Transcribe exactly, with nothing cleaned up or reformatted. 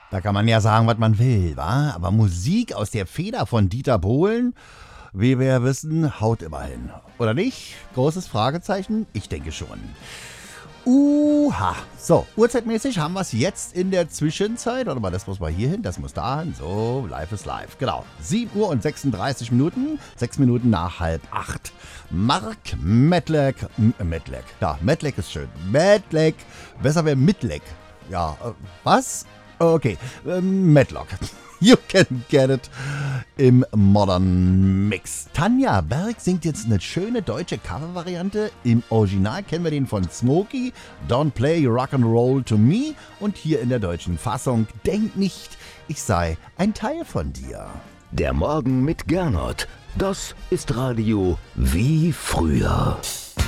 Da kann man ja sagen, was man will, wa? Aber Musik aus der Feder von Dieter Bohlen, wie wir ja wissen, haut immer hin. Oder nicht? Großes Fragezeichen? Ich denke schon. Uha. So, uhrzeitmäßig haben wir es jetzt in der Zwischenzeit. Warte mal, das muss mal hier hin, das muss da hin. So, live ist live. Genau. sieben Uhr und sechsunddreißig Minuten. Sechs Minuten nach halb acht. Mark Medleck. M- Medleck. Ja, Medleck ist schön. Medleck. Besser wäre Midleck. Ja, äh, was? Okay. Ähm, Medlock. You can get it im Modern Mix. Tanja Berg singt jetzt eine schöne deutsche Covervariante. Im Original kennen wir den von Smokey, Don't Play Rock'n'Roll to Me. Und hier in der deutschen Fassung, Denk nicht, ich sei ein Teil von dir. Der Morgen mit Gernot. Das ist Radio wie früher.